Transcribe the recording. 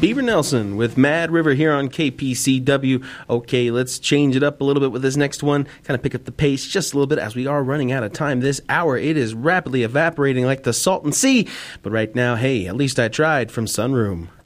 Beaver Nelson with Mad River here on KPCW. Okay, let's change it up a little bit with this next one. Kind of pick up the pace just a little bit as we are running out of time this hour. It is rapidly evaporating like the Salton Sea. But right now, hey, at least I tried from Sunroom.